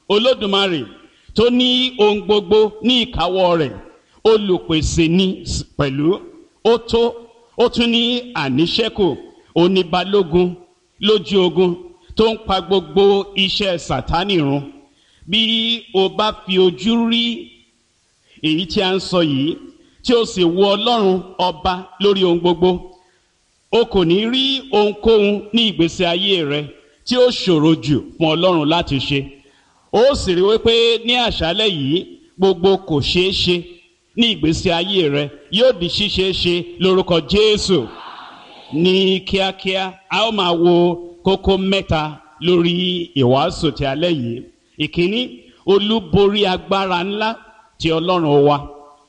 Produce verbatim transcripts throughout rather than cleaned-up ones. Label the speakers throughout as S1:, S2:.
S1: Olódùmarè tó ní ohun gbogbo ní ìkáwọ́ rẹ̀, olùpèsè ni pẹ̀lú, ó tó, ó tún ní àníṣẹ́kù, oníbalógun lójú ogun tó ń pa gbogbo iṣẹ́ Sátánì run. Bí o bá fi ojú rí èyí tí a ń sọ yìí, tí o sì wo Ọlọ́run ọba lórí ohun gbogbo, o kò ní rí ohunkóhun ní ìgbésí ayé rẹ tí ó ṣòro jù fún Ọlọ́run láti ṣe. Ó sì rí wípé ní àṣálẹ́ yìí gbogbo kò ṣeé ṣe ní ìgbésí ayé rẹ yóò di ṣíṣeé ṣe lórúkọ Jésù. Ní kíákíá a ó máa wo kókó mẹ́ta lórí ìwàásù ti alẹ́ yìí. Ìkíní, olúborí agbára ńlá ti Ọlọ́run wa.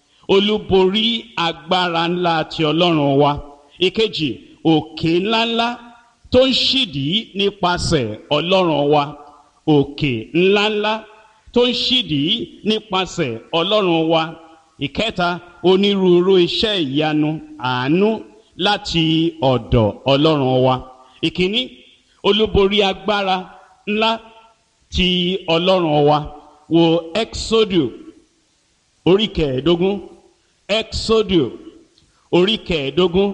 S1: Olúborí agbára ńlá ti Ọlọ́run wa. Ìkejì, òkè ńláńlá tó ń ṣídìí nípasẹ̀ Ọlọ́run wa. Òkè ńláńlá tó ń ṣídìí nípasẹ̀ Ọlọ́run wa. Ìkẹta, onírúurú iṣẹ́ ìyanu àánú láti ọ̀dọ̀ Ọlọ́run wa. Ìkíní, olúborí agbára ńlá ti Ọlọ́run wa. Wo Exodus orí kẹẹ̀ẹ́dógún. Exodus orí kẹẹ̀ẹ́dógún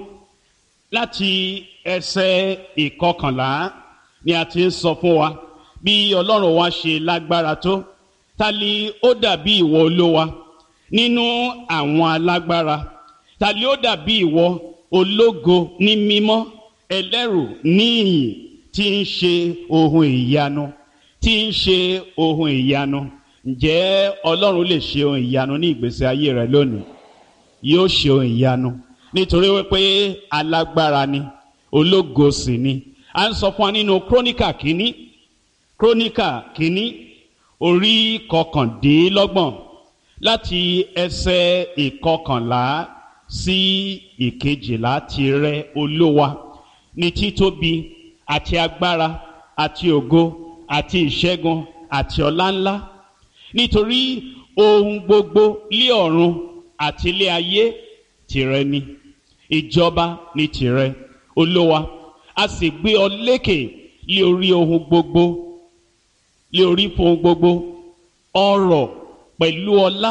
S1: láti ẹsẹ̀ ìkọkànlá ni a ti ń sọ fún wa bí Ọlọ́run wa ṣe lágbára tó. Ta li ó dàbí ìwọ Olúwa nínú àwọn alágbára? Ta li ó dàbí ìwọ, ológo ní mímọ́, ẹlẹ́rù ní ìyìn, tí ń ṣe ohun ìyanu, tí ń ṣe ohun ìyanu? Ǹjẹ́ Ọlọ́run lè ṣe ohun ìyanu ní ìgbésí ayé rẹ lónìí? Yóò ṣe ohun ìyanu nítorí wípé alágbára ni, ológo sì ni. A ń sọ fún wa nínú Króníkà kínní, Króníkà kínní orí kọkàndínlọ́gbọ̀n láti ẹsẹ̀ ìkọkànlá sí ìkejìlá. Tìrẹ Olúwa ní títóbi àti agbára àti ògo àti ìṣẹ́gun àti ọlá ńlá, nítorí ohun gbogbo lé ọ̀run àti lé ayé tìrẹ ni. Ìjọba ni tìrẹ, Olúwa, a sì gbé ọ lékè lé orí ohun gbogbo, lé orí fún ohun gbogbo. Ọrọ̀ pẹ̀lú ọlá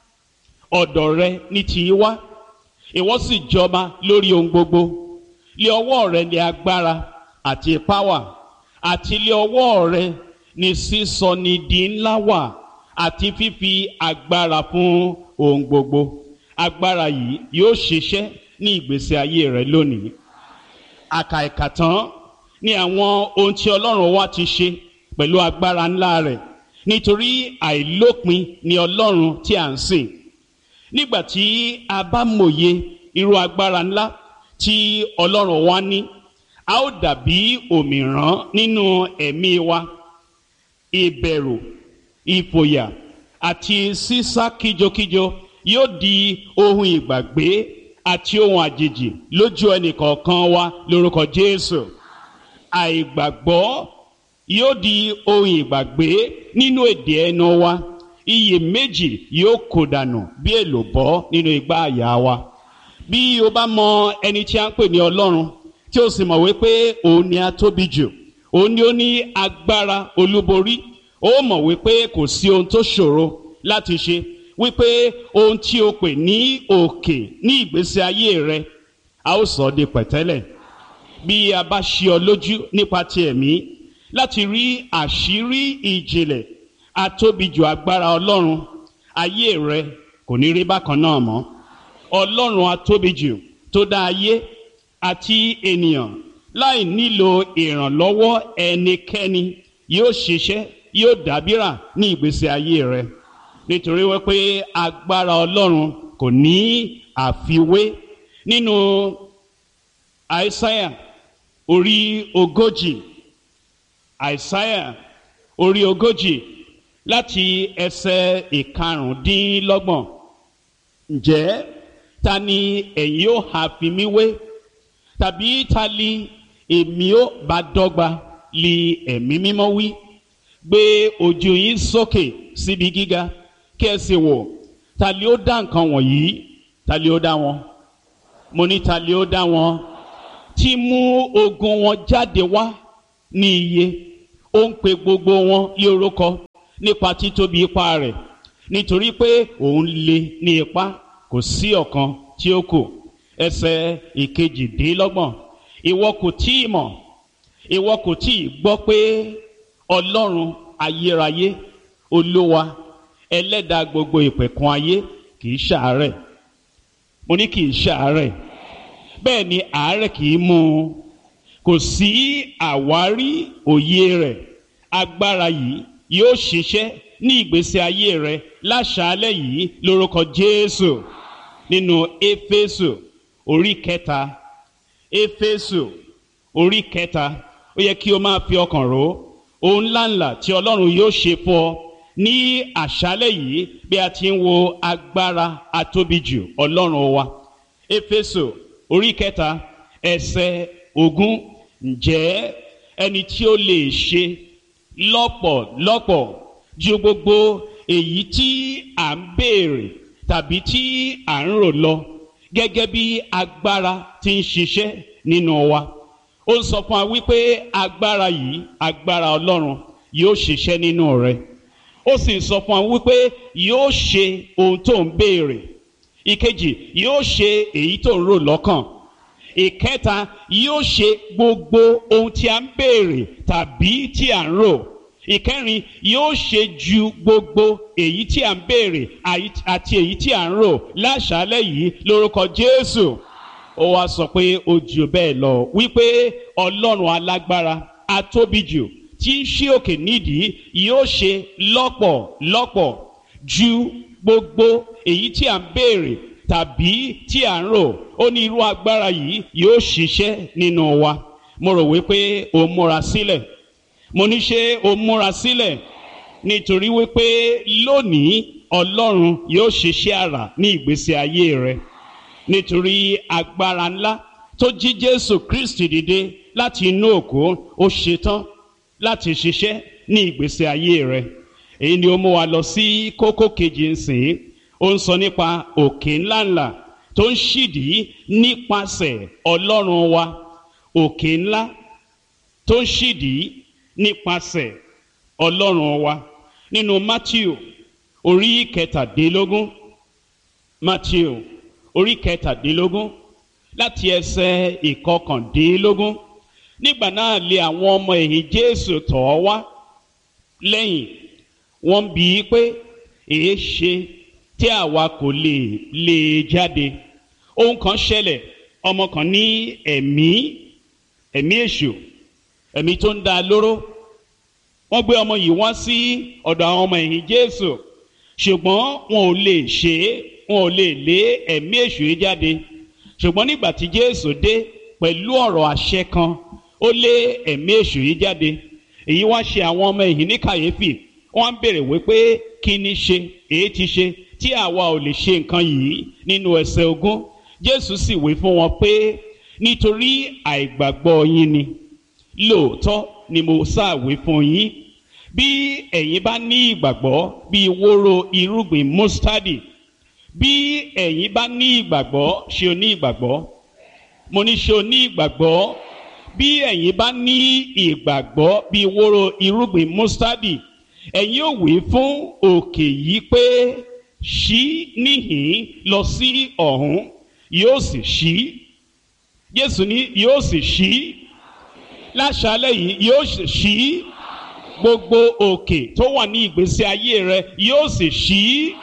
S1: ọ̀dọ̀ rẹ ní ti wá, ìwọ sì jọba lórí ohun gbogbo. Lé ọwọ́ rẹ ní agbára àti ipá wà, àti lé ọwọ́ rẹ ní sísọ ni di ńlá wà, àti fífi agbára fún ohun gbogbo. Agbára yìí yóò ṣiṣẹ́ ní ìgbésí ayé rẹ lónìí. Àkàìkàtán ní àwọn ohun tí Ọlọ́run wa ti ṣe pẹ̀lú agbára ńlá rẹ̀, nítorí àìlópin ni Ọlọ́run tí à ń sìn. Nígbà tí a bá mòye irú agbára ńlá tí Ọlọ́run wa ní, a ó dàbí òmìrán nínú ẹ̀mí wa. Ìbẹ̀rù, ìfòyà àti sísá kíjokíjo yóò di ohun ìgbàgbé àti ohun àjèjì lójú ẹnìkọ̀ọ̀kan wa lórúkọ Jésù. Àìgbàgbọ́ yóò di ohun ìgbàgbé nínú èdè ẹnu wa. Iyèméjì yóò kó dànù bí èlùbọ́ nínú igbá àyà wa. Bí o bá mọ ẹni tí a ń pè ní Ọlọ́run, tí o sì mọ̀ wípé òun ni a tóbi jù, òun ni ó ní agbára olúborí, ó mọ̀ wípé kò sí ohun tó ṣòro láti ṣe, wípé ohun tí o pè ní òkè ní ìgbésí ayé rẹ, a ó sọ ọ́ di pẹ̀tẹ́lẹ̀. Bí a bá ṣí ọ lójú nípa ti ẹ̀mí láti rí àṣírí ìjìnlẹ̀ atóbijù agbára Ọlọ́run, ayé rẹ kò ní rí bákan náà mọ́. Ọlọ́run atóbijù tó dá ayé àti ènìyàn láì nílò ìrànlọ́wọ́ ẹnikẹ́ni yóò ṣiṣẹ́, yóò dábìrà ní ìgbésí ayé rẹ, nítorí wípé agbára Ọlọ́run kò ní àfiwé. Nínú Àìsáyà orí ogójì, Àìsáyà orí ogójì láti ẹsẹ̀ ìkarùndínlọ́gbọ̀n. Ǹjẹ́ ta ni ẹ̀yin ó ha fi mí wé? Tàbí ta li èmi ó bá dọ́gba? Li ẹ̀mí mímọ́ wí. Gbé ojú yín sókè síbi gíga kí ẹ sì wò. Ta li ó dá nǹkan wọ̀nyí? Ta li ó dá wọn? Mo ní ta li ó dá wọn? Tí mú ogun wọn jáde wá ní iye, ó ń pe gbogbo wọn lé orúkọ. nípa títóbi ipá rẹ̀, nítorí pé òun le ní ipá, kò sí ọ̀kan tí ó kù. Ẹsẹ̀ ìkejìdínlọ́gbọ̀n, ìwọ kò tí ì mọ̀, ìwọ kò tí ì gbọ́ pé Ọlọ́run ayérayé, Olúwa, ẹlẹ́dàá gbogbo ìpẹ̀kun ayé kì í ṣàárẹ̀. Mo ní kì í ṣàárẹ̀, bẹ́ẹ̀ ni àárẹ̀ kì í mú un. Kò sí àwárí òye rẹ̀. Agbára yìí yóò ṣiṣẹ́ ní ìgbésí ayé rẹ̀ láṣálẹ́ yìí lórúkọ Jésù. Nínú Éfésù orí kẹta, Éfésù orí kẹta, ó yẹ kí o máa fi ọkàn rò ohun ńláńlá tí Ọlọ́run yóò ṣe fún ọ ní àṣálẹ́ yìí bí a ti ń wo agbára atóbijù Ọlọ́run wa. Éfésù orí kẹta ẹsẹ̀ ogún, ǹjẹ́ ẹni tí ó lè ṣe lọ́pọ̀lọpọ̀ ju gbogbo èyí tí à ń béèrè tàbí tí à ń rò lọ, gẹ́gẹ́ bí agbára tí ń ṣiṣẹ́ nínú wa. Ó ń sọ fún wa wípé agbára yìí, agbára Ọlọ́run yóò ṣiṣẹ́ nínú rẹ. Ó sì ń sọ fún wa wípé yóò ṣe ohun tó ń béèrè. Ìkejì, yóò ṣe èyí tó ń rò lọ́kàn. Ìkẹta, yóò ṣe gbogbo ohun tí a ń béèrè tàbí tí a ń rò. Ìkẹrin, yóò ṣe ju gbogbo èyí tí a ń béèrè àti èyí tí a ń rò láṣálẹ́ yìí lórúkọ Jésù. Ó wá sọ pé ó jù bẹ́ẹ̀ lọ, wípé Ọlọ́run alágbára atóbijù tí ń ṣí òkè nídìí yóò ṣe lọ́pọ̀lọpọ̀ ju gbogbo èyí tí a ń béèrè tàbí tí à ń rò. Ó ní irú agbára yìí yóò ṣiṣẹ́ nínú wa. Mo rò wípé o múra sílẹ̀. Mo ní ṣé o múra sílẹ̀? Nítorí wípé lónìí Ọlọ́run yóò ṣiṣẹ́ àrà ní ìgbésí ayé rẹ. Nítorí agbára ńlá tó jí Jésù Kristi dìde láti inú òkú, ó ṣetán láti ṣiṣẹ́ ní ìgbésí ayé rẹ. Èyí ni ó mú wa lọ sí kókó kejì nsìn. Ó ń sọ nípa òkè ńláńlá tó ń ṣídìí nípasẹ̀ Ọlọ́run wa. Òkè ńlá tó ń ṣídìí nípasẹ̀ Ọlọ́run wa. Nínú Mátíù orí kẹtàdínlógún, Mátíù orí kẹtàdínlógún láti ẹsẹ̀ ìkọkàndínlógún. Nígbà náà lé àwọn ọmọ ẹ̀yìn Jésù tọ̀ ọ́ wá lẹ́yìn, wọ́n bi í pé èé ṣe tí àwa kò lè lé e jáde. Ohun kan ṣẹlẹ̀, ọmọ kan ní ẹ̀mí ẹ̀mí èṣù, ẹ̀mí tó ń dá lóró. Wọ́n gbé ọmọ yìí wá sí ọ̀dọ̀ àwọn ọmọ ẹ̀yìn Jésù, ṣùgbọ́n wọn ò lè ṣe é, wọn ò lè lé ẹ̀mí èṣù yìí jáde. Ṣùgbọ́n nígbà tí Jésù dé pẹ̀lú ọ̀rọ̀ àṣẹ kan, ó lé ẹ̀mí èṣù yìí jáde. Èyí wá ṣe àwọn ọmọ ẹ̀yìn ní kàyéfì. Wọ́n ń béèrè wípé kí ni ṣe, èyí ti ṣe tí àwa ò lè ṣe nǹkan yìí. Nínú ẹsẹ̀ ogún, Jésù sì wí fún wọn pé nítorí àìgbàgbọ́ yín ni. Lóòótọ́ ni mo sáàwí fún yín, bí ẹ̀yin bá ní ìgbàgbọ́ bí wóró irúgbìn mustadi, bí ẹ̀yin bá ní ìgbàgbọ́, ṣé o ní ìgbàgbọ́? Mo ní ṣé o ní ìgbàgbọ́? Bí ẹ̀yin bá ní ìgbàgbọ́ bí wóró irúgbìn mustadi, ẹ̀yin ò wí fún òkè yìí pé ṣí níhìn lọ sí ọ̀hún, yóò sì ṣí. Jésù ní yóò sì ṣí. Láṣálẹ́ yìí yóò sì ṣí. Gbogbo òkè tó wà ní ìgbésí ayé rẹ yóò sì ṣí.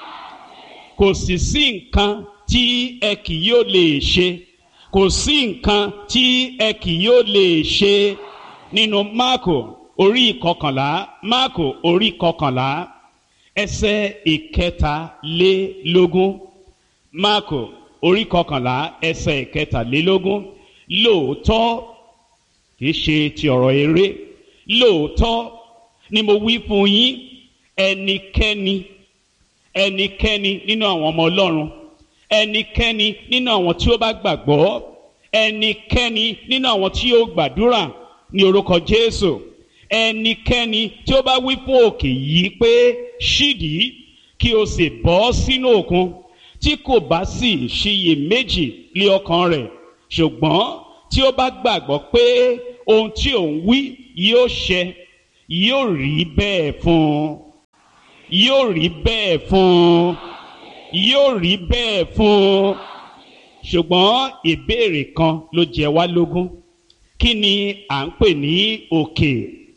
S1: Kò sì sí nǹkan tí ẹ kì yóò lè ṣe. Kò sí nǹkan tí ẹ kì yóò lè ṣe. Nínú Máàkò orí ìkọkànlá, Máàkò orí ìkọkànlá ẹsẹ̀ ìkẹtàlélógún. Máàkò orí ìkọkànlá ẹsẹ̀ ìkẹtàlélógún. Lóòótọ́, kìí ṣe ti ọ̀rọ̀ eré, lóòótọ́ ni mo wí fún yín, ẹnikẹ́ni ẹnikẹ́ni nínú àwọn ọmọ Ọlọ́run, ẹnikẹ́ni nínú àwọn tí ó bá gbàgbọ́, ẹnikẹ́ni nínú àwọn tí ó gbàdúrà ní orúkọ Jésù, ẹnikẹ́ni tí ó bá wí fún òkè yìí pé ṣídìí kí o sì bọ́ sínú òkun, tí kò bá sì ṣiyèméjì lé ọkàn rẹ̀, ṣùgbọ́n tí ó bá gbàgbọ́ pé ohun tí òun wí yóò ṣẹ, yóò rí bẹ́ẹ̀ fún un. yóò rí bẹ́ẹ̀ fún yóò rí bẹ́ẹ̀ fún ṣùgbọ́n ìbéèrè kan ló jẹ wá lógún. Kí ni à ń pè ní òkè?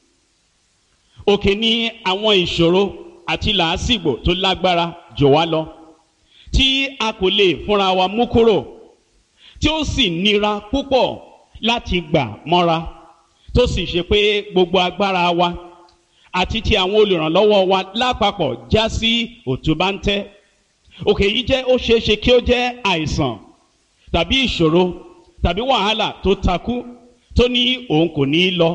S1: Òkè ni àwọn ìṣòro àti làásìgbò tó lágbára jù wá lọ, tí a kò lè fúnra wa mú kúrò, tí ó sì nira púpọ̀ láti gbà mọ́ra, tó sì ṣe pé gbogbo agbára wa àti ti àwọn olùrànlọ́wọ́ wa lápapọ̀ já sí òtúbáńtẹ́. Òkè yìí jẹ́ ó ṣeé ṣe kí ó jẹ́ àìsàn tàbí ìṣòro tàbí wàhálà tó takú tó ní òun kò ní lọ.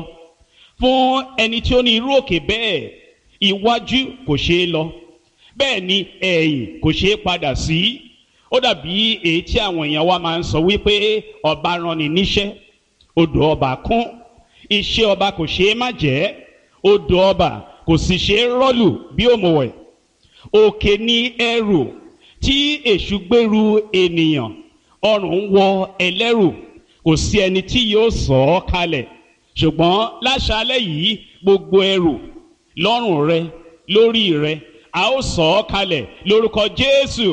S1: Fún ẹni tí ó ní irú òkè bẹ́ẹ̀, iwájú kò ṣeé lọ, bẹ́ẹ̀ ni ẹ̀yìn kò ṣeé padà sí. Ó dàbí èyí tí àwọn èèyàn wa máa ń sọ wípé ọba rán ni níṣẹ́, odò ọba kún, iṣẹ́ ọba kò ṣeé má jẹ́, odò ọba kò sì ṣeé rọ́lù bí òmùwẹ̀. Òkè ni ẹrù tí èṣù gbèrú ènìyàn, ọrùn ń wọ ẹlẹ́rù, kò sí ẹni tí yóò sọ ọ́ kalẹ̀. Ṣùgbọ́n láṣálẹ́ yìí, gbogbo ẹrù lọ́rùn rẹ, lórí rẹ, a ó sọ ọ́ kalẹ̀ lórúkọ Jésù.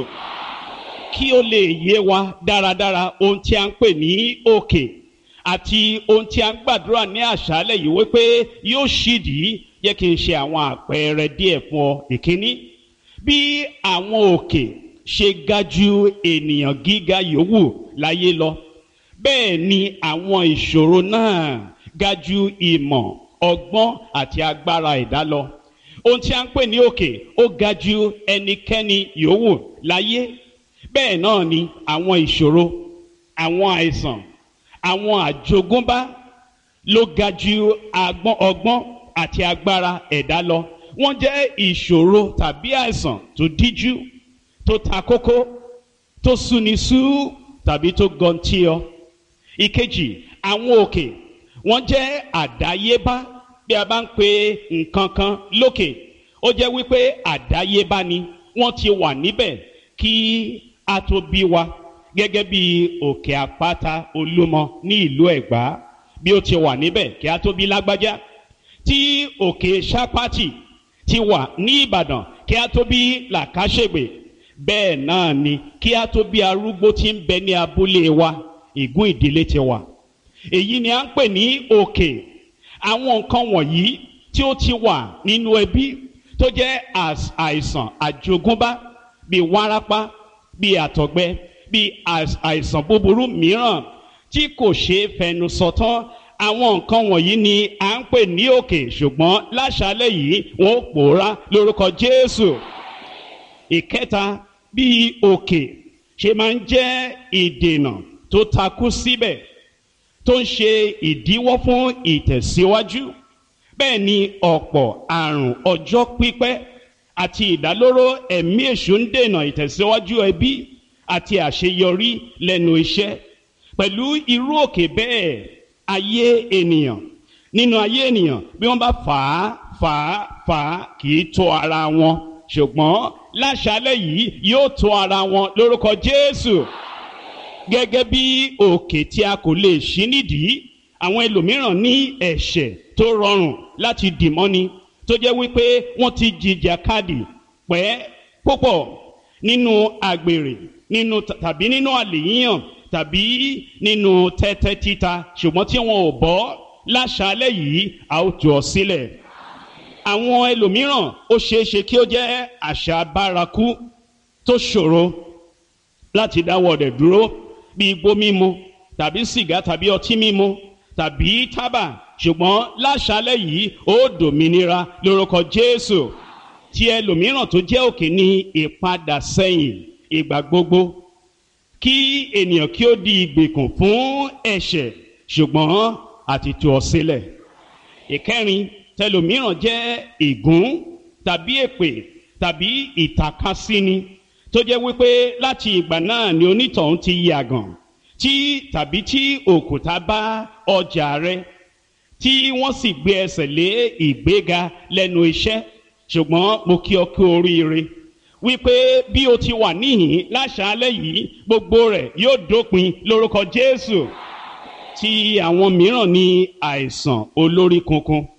S1: Kí ó lè yé wa dáradára ohun tí a ń pè ní òkè àti ohun tí a ń gbàdúrà ní àṣálẹ́ yìí wípé yóò ṣídìí, yẹ kí n ṣe àwọn àpẹẹrẹ díẹ̀ fún ọ. Ìkíní, bí àwọn òkè ṣe ga ju ènìyàn gíga yòówù láyé lọ, bẹ́ẹ̀ ni àwọn ìṣòro náà ga ju ìmọ̀, ọgbọ́n àti agbára ẹ̀dá lọ. Ohun tí a ń pè ní òkè ó ga ju ẹnikẹ́ni yòówù láyé. Bẹ́ẹ̀ náà ni àwọn ìṣòro, àwọn àìsàn, àwọn àjogúnbá ló ga ju ọgbọ́n àti agbára ẹ̀dá lọ. Wọ́n jẹ́ ìṣòro tàbí àìsàn tó díjú, tó ta kókó, tó súni sú tàbí tó gọntíọ. Ìkejì, àwọn òkè wọ́n jẹ́ àdáyébá. Bí a bá ń pe nǹkan kan lókè, ó jẹ́ wípé àdáyébá ni, wọ́n ti wà níbẹ̀ kí a tó bí wa. Gẹ́gẹ́ bí òkè àpáta Olúmọ ní ìlú Ẹ̀gbá, bí ó ti wà níbẹ̀ kí a tó bí Lágbájá. Tí òkè Ṣápátì ti wà ní Ìbàdàn kí a tó bí Làkàṣègbè, bẹ́ẹ̀ náà ni kí a tó bí arúgbó tí ń bẹ ní abúlé wa, Ìgún ìdílé ti wà. Èyí ni a ń pè ní òkè. Àwọn nǹkan wọ̀nyí tí ó ti wà nínú ẹbí tó jẹ́ àìsàn àjogúnbá, bíi wárápá, bíi àtọ̀gbẹ, bíi àìsàn búburú mìíràn tí kò ṣeé fẹnu sọ tán. Àwọn nǹkan wọ̀nyí ni à ń pè ní òkè, ṣùgbọ́n láṣálẹ́ yìí wọ́n ó pòórá lórúkọ Jésù. Ìkẹta, bí òkè ṣe máa ń jẹ́ ìdènà tó takú síbẹ̀, tó ń ṣe ìdíwọ́ fún ìtẹ̀síwájú, bẹ́ẹ̀ ni ọ̀pọ̀ àrùn ọjọ́ pípẹ́ àti ìdálóró ẹ̀mí èṣù ń dènà ìtẹ̀síwájú ẹbí àti àṣeyọrí lẹ́nu iṣẹ́. Pẹ̀lú irú òkè bẹ́ẹ̀, ayé ènìyàn, nínú ayé ènìyàn, bí wọ́n bá fà á fà á fà á kì í tó ara wọn, ṣùgbọ́n láṣálẹ́ yìí yóò tó ara wọn lórúkọ Jésù. Gẹ́gẹ́ bí òkè tí a kò lè ṣí nídìí, àwọn ẹlòmíràn ní ẹ̀ṣẹ̀ tó rọrùn láti dìmọ́ni, tó jẹ́ wípé wọ́n ti jìjàkadì pẹ́ púpọ̀ nínú àgbèrè, nínú tàbí nínú àlè yíyàn, tàbí nínú tẹ́tẹ́ títa, ṣùgbọ́n tí wọn ò bọ́. Láṣálẹ́ yìí a ó tú ọ sílẹ̀. Àwọn ẹlòmíràn ó ṣeé ṣe kí ó jẹ́ àṣà bárakú tó ṣòro láti dáwọ́ rẹ̀ dúró, bí igbó mímu tàbí sìgá tàbí ọtí mímu tàbí tábà, ṣùgbọ́n láṣálẹ́ yìí ó dòmìnira lórúkọ Jésù. Tí ẹlòmíràn tó jẹ́ òkè ní ìpadà sẹ́yìn ìgbà gbogbo, kí ènìyàn kí ó di ìgbèkùn fún ẹ̀ṣẹ̀, ṣùgbọ́n àti tú ọ sílẹ̀. Ìkẹrin, tẹlòmíràn jẹ́ ègún tàbí èpè tàbí ìtàkasíni, tó jẹ́ wípé láti ìgbà náà ni onítọ̀hún ti yàgàn, tí tàbí tí òkúta bá ọjà rẹ, tí wọ́n sì gbé ẹsẹ̀ lé ìgbéga lẹ́nu iṣẹ́. Ṣùgbọ́n mo kí ọ kú oríire wípé bí o ti wà níhìn láṣálẹ́ yìí, gbogbo rẹ̀ yóò dópin lórúkọ Jésù. Tí àwọn mìíràn ní àìsàn olórí kunkun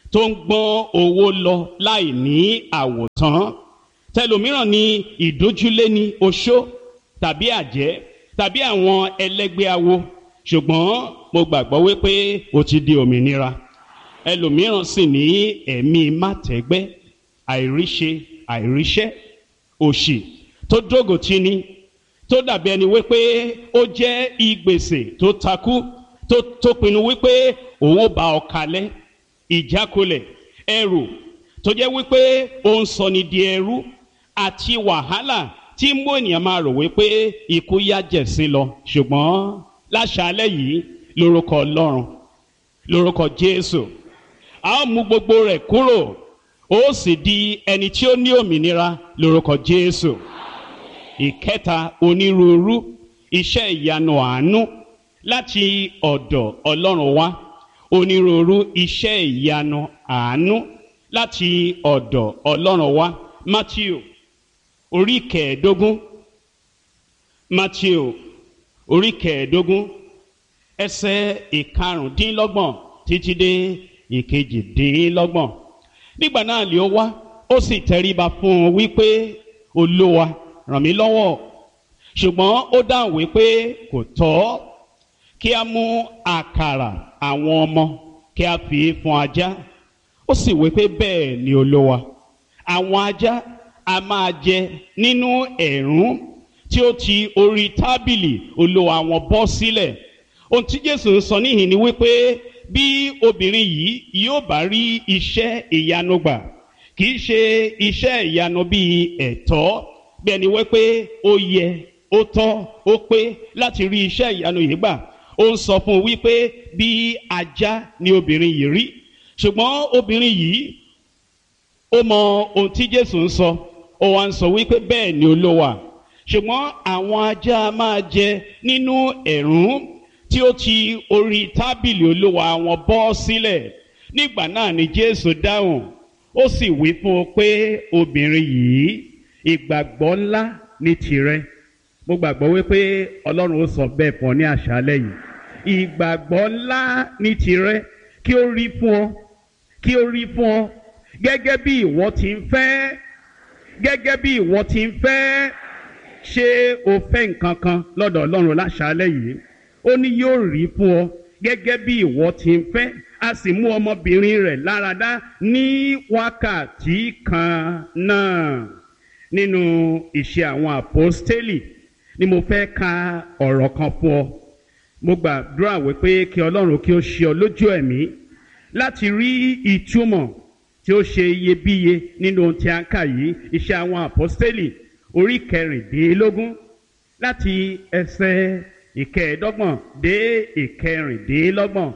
S1: tó ń gbọ́n owó lọ láì ní àwòtán. Tẹlòmíràn ni ìdójúlé ní oṣó tàbí àjẹ́ tàbí àwọn ẹlẹ́gbẹ́ awo, ṣùgbọ́n mo gbàgbọ́ wípé o ti di òmìnira. Ẹlòmíràn sì ní ẹ̀mí mátẹ́gbẹ́, àìríṣe àìríṣẹ́, òṣì tó dógò tì ní, tó dàbí ẹni wípé ó jẹ́ ìgbèsè tó takú, tó tó pinnu wípé òun ó bá ọ kalẹ̀. Ìjákulẹ̀, ẹrù tó jẹ́ wípé ó ń sọ ni di ẹrú, àti wàhálà tí mú ènìyàn máa rò wípé ikú yá jẹ̀sín lọ. Ṣùgbọ́n láṣálẹ́ yìí, lórúkọ Ọlọ́run, lórúkọ Jésù, a ó mú gbogbo rẹ̀ kúrò, ó sì di ẹni tí ó ní òmìnira lórúkọ Jésù. Ìkẹta, onírúurú iṣẹ́ ìyanu àánú láti ọ̀dọ̀ Ọlọ́run wá. Onírúurú iṣẹ́ ìyanu àánú láti ọ̀dọ̀ Ọlọ́run wá. Matthew orí kẹẹ̀ẹ́dógún, Matthew orí kẹẹ̀ẹ́dógún ẹsẹ̀ ìkarùndínlọ́gbọ̀n títí dé ìkejìdínlọ́gbọ̀n. Nígbà náà lé ó wá, ó sì tẹríba fún un wípé, Olúwa, ràn mí lọ́wọ́. Ṣùgbọ́n ó dáhùn wípé kò tọ́ kí a mú àkàrà àwọn ọmọ kí a fi fún ajá. Ó sì wípé bẹ́ẹ̀ ni Olúwa, àwọn ajá a máa jẹ nínú ẹ̀rún tí ó ti orí tábìlì Olúwa wọn bọ́ sílẹ̀. Ohun tí Jésù ń sọ níhìn ni wípé bí obìnrin yìí yóò bá rí iṣẹ́ ìyanu gbà, kì í ṣe iṣẹ́ ìyanu bíi ẹ̀tọ́, bí ẹni wípé ó yẹ, ó tọ́, ó pé láti rí iṣẹ́ ìyanu yìí gbà. Ó ń sọ fún un wípé bí ajá ni obìnrin yìí rí. Ṣùgbọ́n obìnrin yìí ó mọ ohun tí Jésù ń sọ, ó wá ń sọ wípé bẹ́ẹ̀ ni Olúwa, ṣùgbọ́n àwọn ajá máa jẹ nínú ẹ̀rún tí ó ti orí tábìlì Olúwa wọn bọ́ sílẹ̀. Nígbà náà ni Jésù dáhùn, ó sì wí fún un pé, obìnrin yìí, ìgbàgbọ́ ńlá ní tìrẹ. Mo gbàgbọ́ wípé Ọlọ́run ó sọ bẹ́ẹ̀ fún ọ ní àṣálẹ́ yìí. Ìgbàgbọ́ ńlá ní tìrẹ, kí ó rí fún ọ, kí ó rí fún ọ gẹ́gẹ́ bí ìwọ ti ń fẹ́, gẹ́gẹ́ bí ìwọ ti ń fẹ́. Ṣé o fẹ́ nǹkan kan lọ́dọ̀ Ọlọ́run láṣálẹ́ yìí? Ó ní yóò rí fún ọ gẹ́gẹ́ bí ìwọ ti ń fẹ́. A sì mú ọmọbìnrin rẹ̀ láradá ní wákàtí kan náà. Nínú Ìṣe àwọn Àpọ́stélì ni mo fẹ́ ka ọ̀rọ̀ kan fún ọ. Mo gbàdúrà wípé kí Ọlọ́run kí ó ṣe ọ lójú ẹ̀mí láti rí ìtumọ̀ tí ó ṣe iyebíye nínú ohun tí a ń kà yìí. Ìṣe àwọn Àpọ́stélì orí kẹrìndínlógún láti ẹsẹ̀ ìkẹẹ̀ẹ́dọ́gbọ̀n dé ìkẹrìndínlọ́gbọ̀n.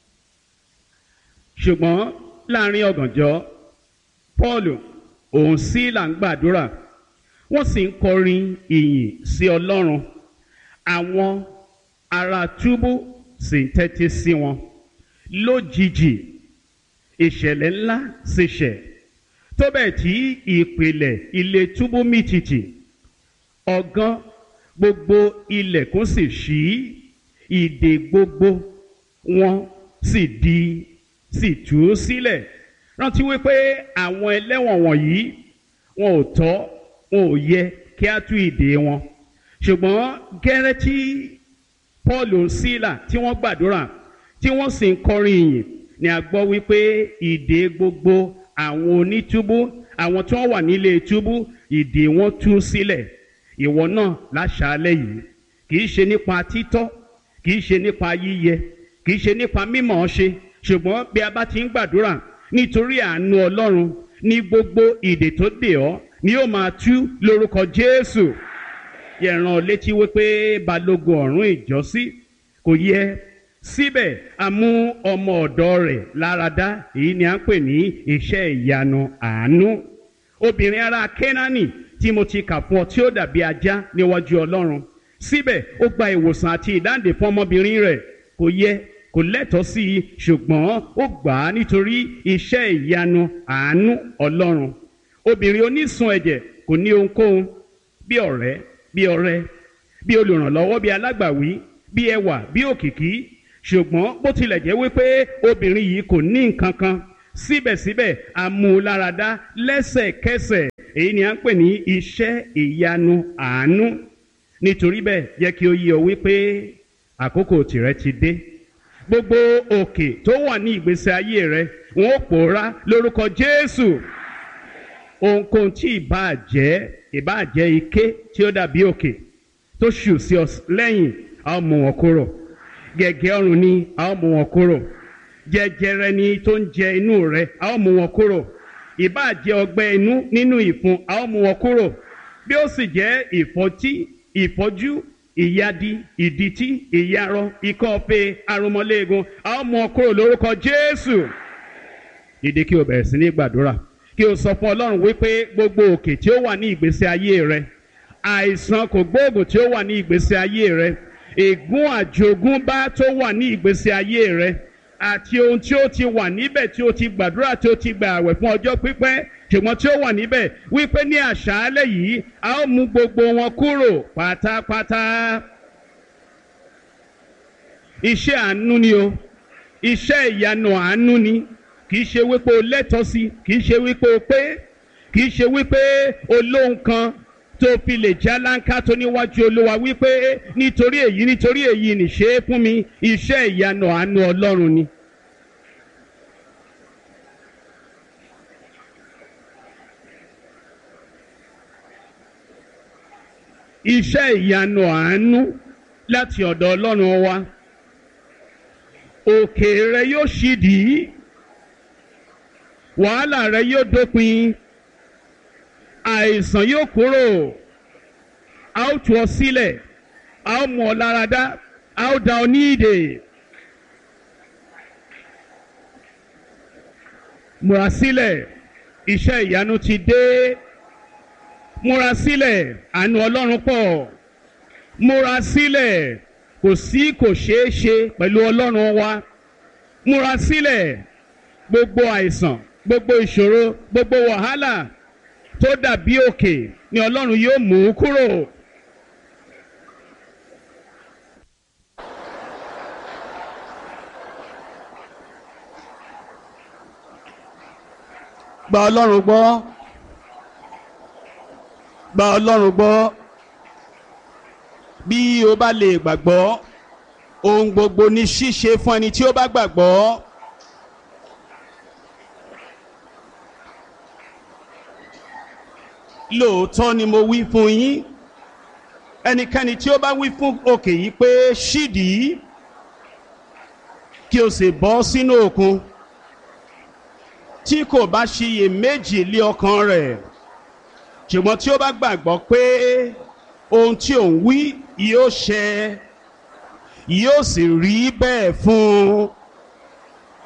S1: Ṣùgbọ́n láàrin ọ̀gànjọ́, Pọ́ọ̀lù òun Sílà ń gbàdúrà, wọ́n sì ń kọrin ìyìn sí Ọlọ́run. Àwọn ará túbú sì ń tẹ́tí sí wọn. Lójijì ìṣẹ̀lẹ̀ ńlá sì ṣẹ̀, tó bẹ́ẹ̀ tí ìpìlẹ̀ ilé túbú mì tìtì. Ọ̀gán gbogbo ilẹ̀kùn sì ṣí, ìdè gbogbo wọn sì di sì tú sílẹ̀. Rántí wípé àwọn ẹlẹ́wọ̀n wọ̀nyí wọn ò tọ́, wọn ò yẹ kí á tú ìdè wọn. Ṣùgbọ́n gẹ́rẹ́ tí Pọ́ọ̀lù Sílà tí wọ́n gbàdúrà tí wọ́n sì ń kọrin ìyìn ni a gbọ́ wípé ìdè gbogbo àwọn onítúbú, àwọn tí wọ́n wà nílé túbú, ìdè wọn tú sílẹ̀. Ìwọ náà láṣálẹ́ yìí, kì í ṣe nípa títọ́, kì í ṣe nípa yíyẹ, kì í ṣe nípa mímọ̀ ṣe, ṣùgbọ́n bí a bá ti ń gbàdúrà nítorí àánú Ọlọ́run, ní gbogbo ìdè tó dè ọ́ ni yóò máa tú lórúkọ Jésù. Yẹ̀ràn létí wípé balógun ọ̀rún ìjọ́sí kò yẹ, síbẹ̀ a mú ọmọ ọ̀dọ̀ rẹ̀ láradá. Èyí ni à ń pè ní iṣẹ́ ìyanu àánú. Obìnrin ará Kénáánì tí mo ti kà fún ọ tí ó dàbí ajá níwájú Ọlọ́run, síbẹ̀ ó gba ìwòsàn àti ìdáǹdè fún ọmọbìnrin rẹ̀. Kò yẹ, kò lẹ́tọ̀ọ́ sí i, ṣùgbọ́n ó gbà á nítorí iṣẹ́ ìyanu àánú Ọlọ́run. Obìnrin onísun ẹ̀jẹ̀ kò ní ohunkóhun bí ọ̀rẹ́, bí ọrẹ, bí olùrànlọ́wọ́, bí alágbàwí, bí ẹwà, bí òkìkí. Ṣùgbọ́n bó tilẹ̀ jẹ́ wípé obìnrin yìí kò ní nǹkan kan, síbẹ̀síbẹ̀ àmúláradá lẹ́sẹ̀kẹsẹ̀. Èyí ni à ń pè ní iṣẹ́ ìyanu àánú. Nítorí bẹ́ẹ̀ jẹ́ kí ó yé ọ wípé àkókò tìrẹ ti dé. Gbogbo òkè tó wà ní ìgbésí ayé rẹ wọn ó pòórá lórúkọ Jésù. Ohunkóhun tí ìbáà jẹ́ ìbáà jẹ́ ike tí ó dàbí òkè tó ṣù sí ọ lẹ́yìn, a ó mú wọn kúrò. Gẹ̀gẹ́ ọrùn ni, a ó mú wọn kúrò. Jẹjẹrẹ ni tó ń jẹ inú rẹ, a ó mú wọn kúrò. Ìbáà jẹ́ ọgbẹ́ inú nínú ìfun, a ó mú wọn kúrò. Bí ó sì jẹ́ ìfọ́tí, ìfọ́jú, ìyadi, ìdìtí, ìyarọ, ikọ́ ọ̀fẹ́, arúmọléegun, a ó mú wọn kúrò lórúkọ Jésù. Dìde kí o bẹ̀rẹ̀ sí ní gbàdúrà, kí o sọ fún Ọlọ́run wípé gbogbo òkè tí ó wà ní ìgbésí ayé rẹ, àìsàn kò gbóògùn tí ó wà ní ìgbésí ayé rẹ, ègún àjogúnbá tó wà ní ìgbésí ayé rẹ, àti ohun tí ó ti wà níbẹ̀ tí ó ti gbàdúrà tí ó ti gbà àwẹ̀ fún ọjọ́ pípẹ́ ṣùgbọ́n tí ó wà níbẹ̀, wípé ní àṣálẹ́ yìí a ó mú gbogbo wọn kúrò pátápátá. Iṣẹ́ àánú ni o, iṣẹ́ ìyanu àánú ni. Kì í ṣe wípé o lẹ́tọ̀ọ́ sí, kì í ṣe wípé o pé, kì í ṣe wípé o lóhun kan tó fi lè já láńká tó níwájú Olúwa wípé nítorí èyí nítorí èyí ni ṣe é fún mi. Iṣẹ́ ìyanu àánú Ọlọ́run ni. Iṣẹ́ ìyanu àánú láti ọ̀dọ̀ Ọlọ́run wa. Òkè rẹ yóò ṣídìí, wàhálà rẹ yóò dópin, àìsàn yóò kúrò, a ó tú ọ sílẹ̀, a ó mú ọ láradá, a ó dá ọ ní ìdè. Múra sílẹ̀, iṣẹ́ ìyanu ti dé. Múra sílẹ̀, àánú Ọlọ́run pọ̀. Múra sílẹ̀, kò sí kò ṣeé ṣe pẹ̀lú Ọlọ́run wa. Múra sílẹ̀, gbogbo àìsàn, gbogbo ìṣòro, gbogbo wàhálà tó dàbí òkè ni Ọlọ́run yóò mú kúrò. Gba Ọlọ́run gbọ́. Gba Ọlọ́run gbọ́. Bí o bá lè gbàgbọ́, ohun gbogbo ní ṣíṣe fún ẹni tí ó bá gbàgbọ́. Lóòótọ́ ni mo wí fún yín, ẹnikẹ́ni tí ó bá wí fún òkè yìí pé ṣídìí kí o sì bọ́ sínú òkun, tí kò bá ṣiyè méjì lé ọkàn rẹ̀, ṣùgbọ́n tí ó bá gbàgbọ́ pé ohun tí òun wí yóò ṣẹ, yóò sì rí bẹ́ẹ̀ fún un.